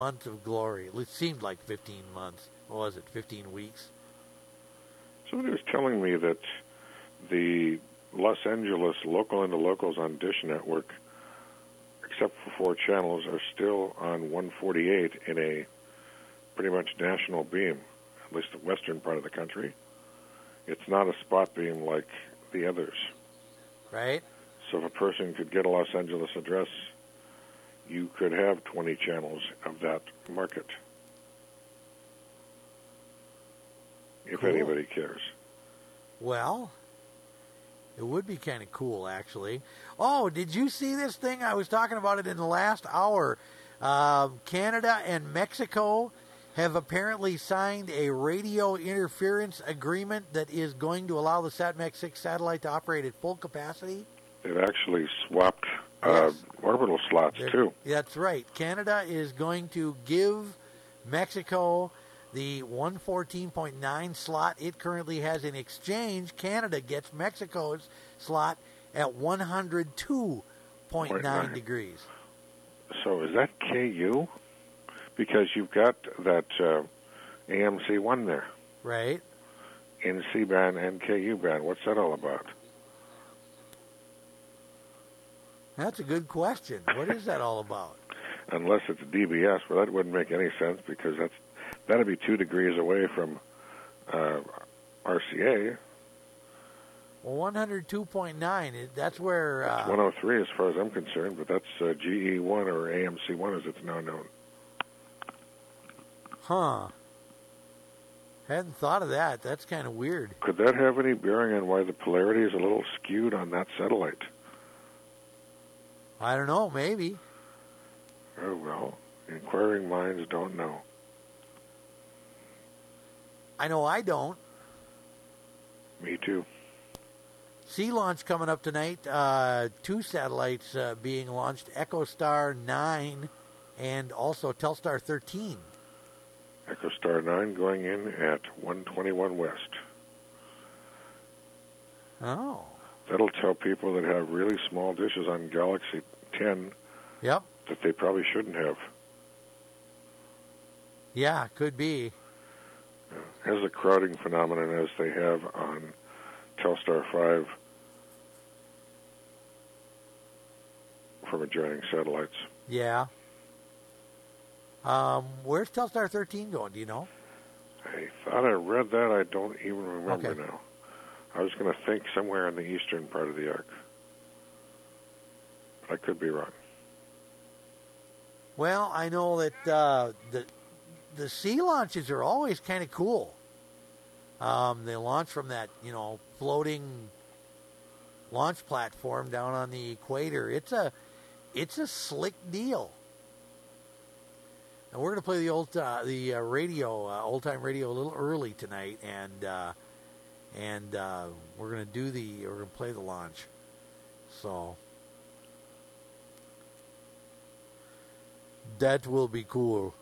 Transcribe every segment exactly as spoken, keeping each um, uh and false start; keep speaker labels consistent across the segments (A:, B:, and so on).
A: months of glory. It seemed like fifteen months. What was it, fifteen weeks?
B: Somebody was telling me that the Los Angeles local into locals on Dish Network, except for four channels, are still on one forty-eight in a pretty much national beam, at least the western part of the country. It's not a spot beam like the others.
A: Right.
B: So if a person could get a Los Angeles address, you could have twenty channels of that market, if
A: cool.
B: anybody cares.
A: Well, it would be kind of cool, actually. Oh, did you see this thing? I was talking about it in the last hour. Uh, Canada and Mexico have apparently signed a radio interference agreement that is going to allow the SatMex six satellite to operate at full capacity.
B: They've actually swapped uh,
A: yes.
B: orbital slots,
A: They're,
B: too.
A: That's right. Canada is going to give Mexico the one fourteen point nine slot it currently has. In exchange, Canada gets Mexico's slot at one oh two point nine degrees.
B: So is that K U? Because you've got that uh, A M C one there.
A: Right.
B: In C-band and K U band. What's that all about?
A: That's a good question. What is that all about?
B: Unless it's D B S, well, that wouldn't make any sense because that's that'd be two degrees away from uh, R C A.
A: Well, one oh two point nine, that's where... Uh,
B: it's one oh three as far as I'm concerned, but that's uh, G E one or A M C one as it's now known.
A: Huh. Hadn't thought of that. That's kind of weird.
B: Could that have any bearing on why the polarity is a little skewed on that satellite?
A: I don't know, maybe.
B: Oh, well, inquiring minds don't know.
A: I know I don't.
B: Me too.
A: Sea launch coming up tonight. Uh, two satellites uh, being launched, EchoStar nine and also Telstar thirteen.
B: EchoStar nine going in at one twenty-one West.
A: Oh.
B: That'll tell people that have really small dishes on Galaxy ten
A: yep.
B: that they probably shouldn't have.
A: Yeah, could be.
B: Has a crowding phenomenon as they have on Telstar five from adjoining satellites.
A: Yeah. Um, where's Telstar thirteen going? Do you know?
B: I thought I read that. I don't even remember
A: okay.
B: now. I was going to think somewhere in the eastern part of the arc. I could be wrong.
A: Well, I know that uh, the the sea launches are always kind of cool. Um, they launch from that, you know, floating launch platform down on the equator. It's a it's a slick deal. And we're going to play the old uh, the uh, radio, uh, old time radio, a little early tonight, and uh, and uh, we're going to do the we're going to play the launch. So that will be cool.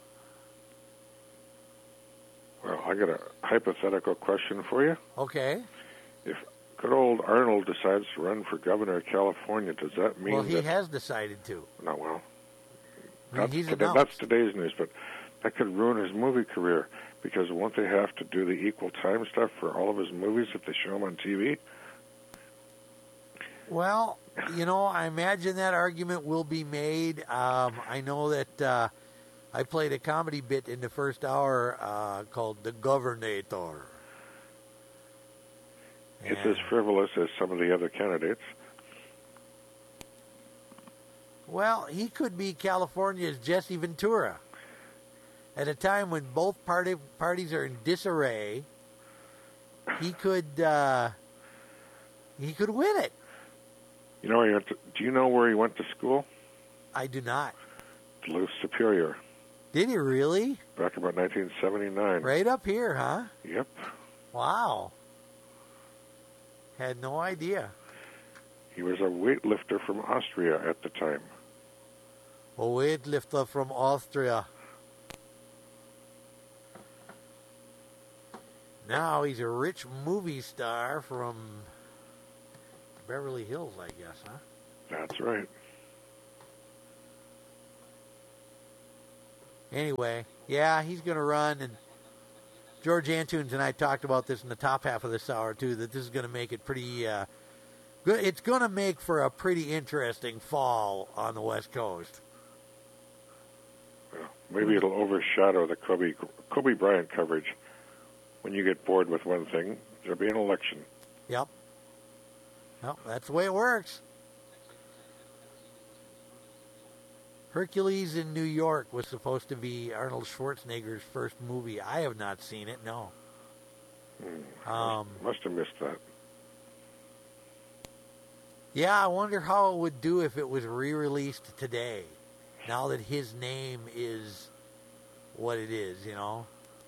B: Well, I got a hypothetical question for you.
A: Okay.
B: If good old Arnold decides to run for governor of California, does that mean?
A: Well, he
B: that,
A: has decided to.
B: No, well.
A: I mean, he's
B: today, that's today's news, but that could ruin his movie career because won't they have to do the equal time stuff for all of his movies if they show them on T V?
A: Well, you know, I imagine that argument will be made. Um, I know that uh, I played a comedy bit in the first hour uh, called The Governator.
B: It's as frivolous as some of the other candidates.
A: Well, he could be California's Jesse Ventura. At a time when both party, parties are in disarray, he could uh, he could win it.
B: You know where he went to, do you know where he went to school?
A: I do not.
B: Duluth Superior.
A: Did he really?
B: Back about nineteen seventy-nine.
A: Right up here, huh?
B: Yep.
A: Wow. Had no idea.
B: He was a weightlifter from Austria at the time.
A: A weightlifter from Austria. Now he's a rich movie star from Beverly Hills, I guess, huh?
B: That's right.
A: anyway, yeah, he's going to run. And George Antunes and I talked about this in the top half of this hour, too, that this is going to make it pretty uh, good. It's going to make for a pretty interesting fall on the West Coast.
B: Well, maybe it'll overshadow the Kobe, Kobe Bryant coverage. When you get bored with one thing, there'll be an election.
A: Yep. Well, that's the way it works. Hercules in New York was supposed to be Arnold Schwarzenegger's first movie. I have not seen it, no.
B: Hmm.
A: Um,
B: Must have missed that.
A: Yeah, I wonder how it would do if it was re-released today, now that his name is what it is, you know.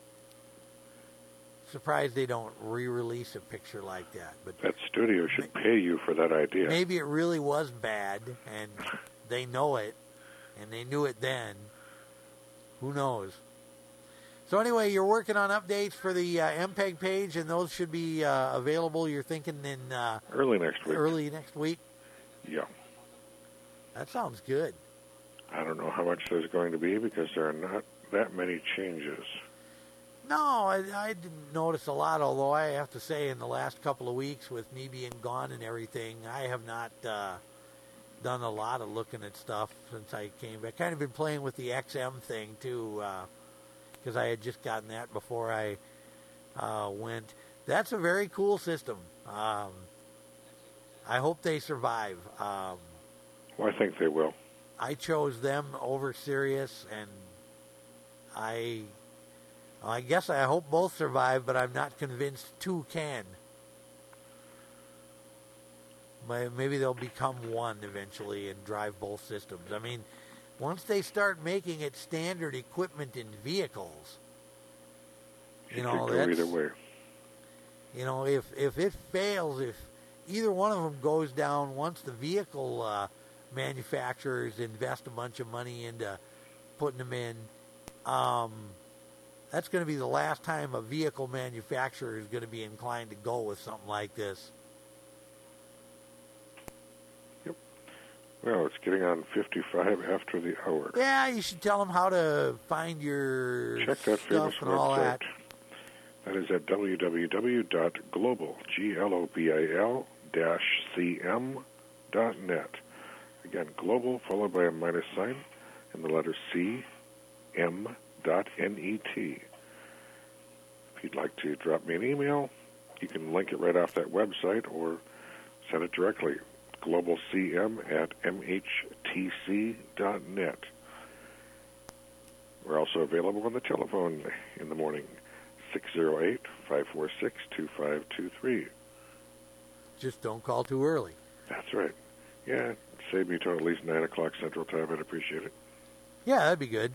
A: Surprised they don't re-release a picture like that. But
B: that studio should pay you for that idea.
A: Maybe it really was bad, and they know it, and they knew it then. Who knows? So anyway, you're working on updates for the uh, M P E G page, and those should be uh, available, you're thinking, in uh,
B: early next week.
A: Early next week?
B: Yeah.
A: That sounds good.
B: I don't know how much there's going to be because there are not that many changes.
A: No, I, I didn't notice a lot, although I have to say in the last couple of weeks with me being gone and everything, I have not uh, done a lot of looking at stuff since I came back. I've kind of been playing with the X M thing, too, because uh, I had just gotten that before I uh, went. That's a very cool system. Um, I hope they survive. Um,
B: well, I think they will.
A: I chose them over Sirius, and I... I guess I hope both survive, but I'm not convinced two can. Maybe they'll become one eventually and drive both systems. I mean, once they start making it standard equipment in vehicles, you
B: it
A: know,
B: could go
A: that's,
B: either way.
A: You know, if if it fails, if either one of them goes down, once the vehicle uh, manufacturers invest a bunch of money into putting them in, um, that's going to be the last time a vehicle manufacturer is going to be inclined to go with something like this.
B: Yep. Well, it's getting on fifty-five after the hour.
A: Yeah, you should tell them how to find your
B: Check that famous
A: stuff and all
B: website.
A: that.
B: That is at w w w dot global, G L O B I L, dash C M dot net. Again, global followed by a minus sign and the letter C, M dot N E T. If you'd like to drop me an email, you can link it right off that website or send it directly, globalcm at m h t c dot net. We're also available on the telephone in the morning, six oh eight, five four six, two five two three.
A: Just don't call too early.
B: That's right. Yeah, save me till at least nine o'clock Central Time. I'd appreciate it.
A: Yeah, that'd be good.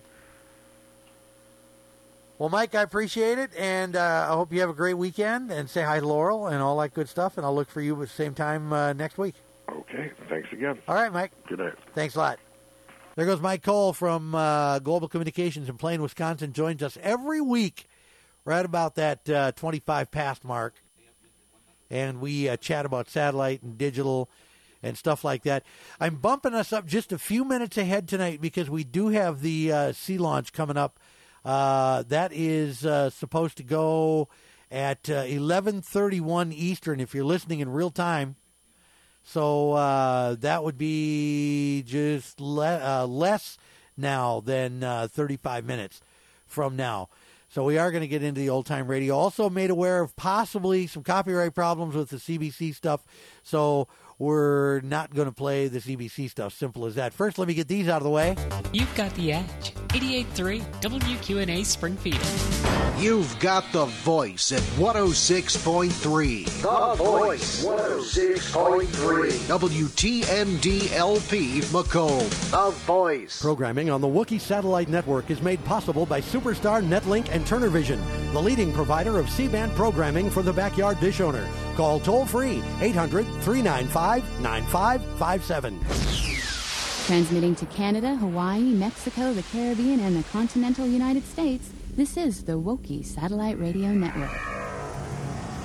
A: Well, Mike, I appreciate it, and uh, I hope you have a great weekend, and say hi to Laurel and all that good stuff, and I'll look for you at the same time uh, next week.
B: Okay, thanks again.
A: All right, Mike.
B: Good night.
A: Thanks a lot. There goes Mike Cole from uh, Global Communications in Plain, Wisconsin. Joins us every week right about that uh, twenty-five past mark, and we uh, chat about satellite and digital and stuff like that. I'm bumping us up just a few minutes ahead tonight because we do have the uh, sea launch coming up. Uh, that is uh, supposed to go at uh, eleven thirty-one Eastern if you're listening in real time. So uh, that would be just le- uh, less now than uh, thirty-five minutes from now. So we are going to get into the old-time radio. Also made aware of possibly some copyright problems with the C B C stuff. So we're not going to play the C B C stuff. Simple as that. First, let me get these out of the way.
C: You've got the edge. eighty-eight point three W Q N A Springfield.
D: You've got the voice at one oh six point three.
E: The Voice, one oh six point three.
D: W T N D L P Macomb.
E: The Voice.
F: Programming on the Wookiee Satellite Network is made possible by Superstar, Netlink, and Turner Vision, the leading provider of C-band programming for the backyard dish owner. Call toll-free eight hundred, three nine five, nine five five seven.
G: Transmitting to Canada, Hawaii, Mexico, the Caribbean, and the continental United States, this is the Wookiee Satellite Radio Network.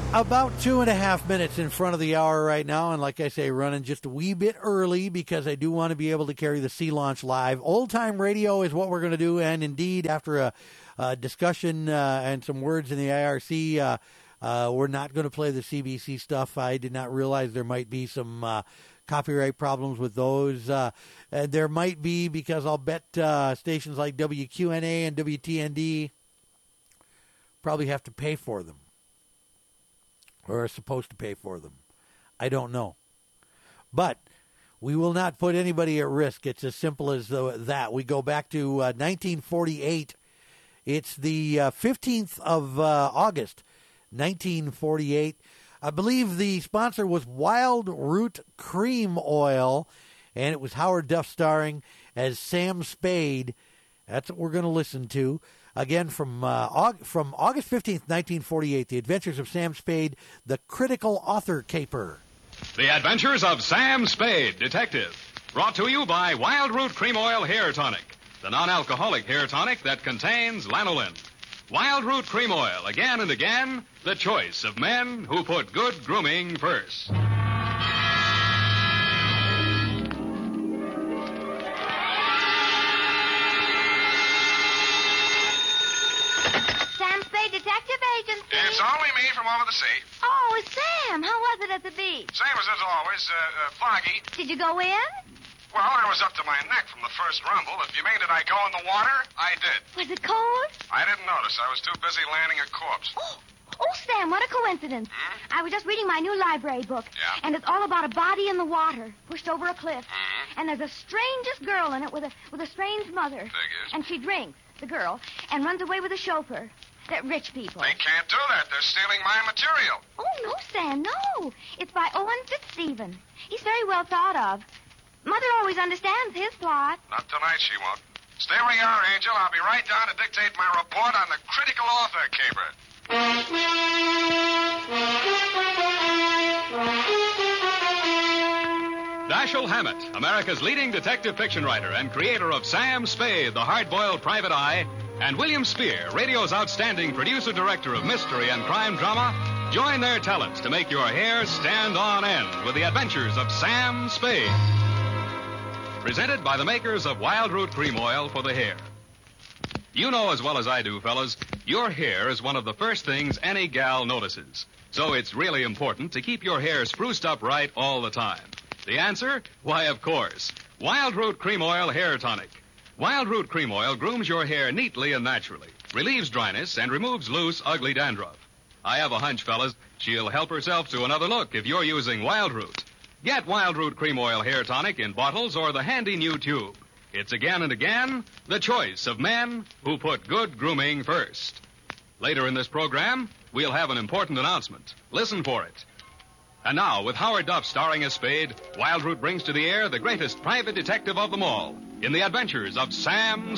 A: About two and a half minutes in front of the hour right now, and like I say, running just a wee bit early because I do want to be able to carry the Sea Launch live. Old time radio is what we're going to do, and indeed, after a, a discussion uh, and some words in the I R C, uh, uh, we're not going to play the C B C stuff. I did not realize there might be some uh, copyright problems with those. Uh, and there might be, because I'll bet uh, stations like W Q N A and W T N D probably have to pay for them. Or are supposed to pay for them. I don't know. But we will not put anybody at risk. It's as simple as the, that. We go back to uh, nineteen forty-eight. It's the uh, fifteenth of uh, August, nineteen forty-eight. I believe the sponsor was Wild Root Cream Oil, and it was Howard Duff starring as Sam Spade. That's what we're going to listen to. Again, from uh, Aug- from August fifteenth, nineteen forty-eight, The Adventures of Sam Spade, the Critical Author Caper.
H: The Adventures of Sam Spade, Detective. Brought to you by Wild Root Cream Oil Hair Tonic, the non-alcoholic hair tonic that contains lanolin. Wild Root Cream Oil, again and again, the choice of men who put good grooming first.
I: Detective agency.
J: It's only me from over the sea.
I: Oh, it's Sam. How was it at the beach?
J: Same as as always, uh, uh, foggy.
I: Did you go in?
J: Well, I was up to my neck from the first rumble. If you mean did I go in the water, I did.
I: Was it cold?
J: I didn't notice. I was too busy landing a corpse.
I: Oh, oh, Sam, what a coincidence.
J: Hmm?
I: I was just reading my new library book.
J: Yeah?
I: And it's all about a body in the water, pushed over a cliff.
J: Hmm?
I: And there's a strangest girl in it with a with a strange mother.
J: Figures.
I: And she drinks, the girl, and runs away with a chauffeur. They're rich people.
J: They can't do that. They're stealing my material.
I: Oh, no, Sam, no. It's by Owen Fitzstephen. He's very well thought of. Mother always understands his plot.
J: Not tonight, she won't. Stay where you are, Angel. I'll be right down to dictate my report on the Critical Author Caper.
H: Dashiell Hammett, America's leading detective fiction writer and creator of Sam Spade, the hard-boiled private eye, and William Spear, radio's outstanding producer-director of mystery and crime drama, join their talents to make your hair stand on end with the adventures of Sam Spade. Presented by the makers of Wild Root Cream Oil for the hair. You know as well as I do, fellas, your hair is one of the first things any gal notices. So it's really important to keep your hair spruced up right all the time. The answer? Why, of course. Wild Root Cream Oil Hair Tonic. Wild Root Cream Oil grooms your hair neatly and naturally, relieves dryness, and removes loose, ugly dandruff. I have a hunch, fellas, she'll help herself to another look if you're using Wild Root. Get Wild Root Cream Oil Hair Tonic in bottles or the handy new tube. It's again and again the choice of men who put good grooming first. Later in this program, we'll have an important announcement. Listen for it. And now, with Howard Duff starring as Spade, Wild Root brings to the air the greatest private detective of them all in the adventures of Sam